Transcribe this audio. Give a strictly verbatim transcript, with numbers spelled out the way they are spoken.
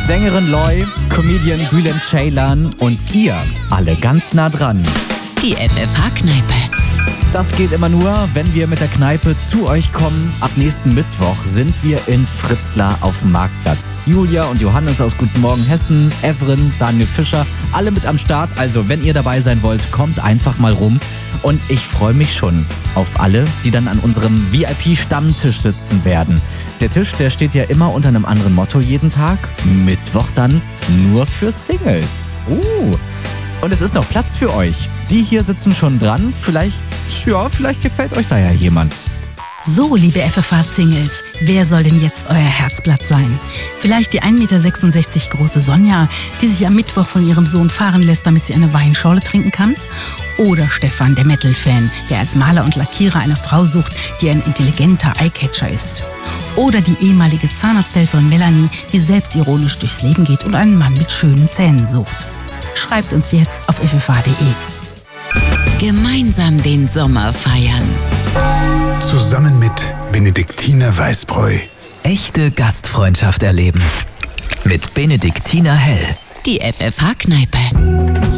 Sängerin Loy, Comedian Bülent Ceylan und ihr alle ganz nah dran. Die F F H-Kneipe. Das geht immer nur, wenn wir mit der Kneipe zu euch kommen. Ab nächsten Mittwoch sind wir in Fritzlar auf dem Marktplatz. Julia und Johannes aus Guten Morgen Hessen, Evren, Daniel Fischer, alle mit am Start. Also wenn ihr dabei sein wollt, kommt einfach mal rum. Und ich freue mich schon auf alle, die dann an unserem V I P-Stammtisch sitzen werden. Der Tisch, der steht ja immer unter einem anderen Motto jeden Tag. Mittwoch dann nur für Singles. Uh, und es ist noch Platz für euch. Die hier sitzen schon dran. Vielleicht, ja, vielleicht gefällt euch da ja jemand. So, liebe F F H-Singles, wer soll denn jetzt euer Herzblatt sein? Vielleicht die ein Meter sechsundsechzig große Sonja, die sich am Mittwoch von ihrem Sohn fahren lässt, damit sie eine Weinschorle trinken kann? Oder Stefan, der Metal-Fan, der als Maler und Lackierer eine Frau sucht, die ein intelligenter Eyecatcher ist? Oder die ehemalige Zahnarzthelferin Melanie, die selbstironisch durchs Leben geht und einen Mann mit schönen Zähnen sucht? Schreibt uns jetzt auf f f h punkt d e. Gemeinsam den Sommer feiern. Zusammen mit Benediktiner Weißbräu. Echte Gastfreundschaft erleben. Mit Benediktiner Hell. Die F F H-Kneipe.